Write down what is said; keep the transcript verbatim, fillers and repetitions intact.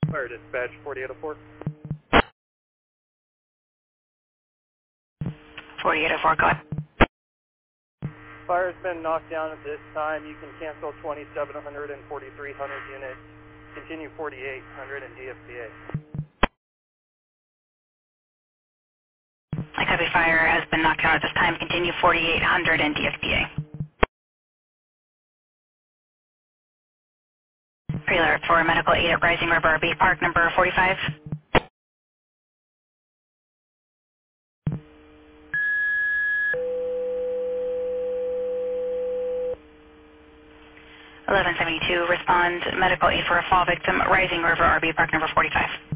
Fire dispatch forty-eight oh four. forty-eight oh four, go ahead. Fire's been knocked down at this time. You can cancel twenty-seven hundred and forty-three hundred units. Continue forty-eight hundred and D F P A. I copy, fire has been knocked down at this time. Continue forty-eight hundred and D S P A. Prealert for medical aid at Rising River R B Park number forty-five. eleven seventy-two, respond medical aid for a fall victim, Rising River R B Park number forty-five.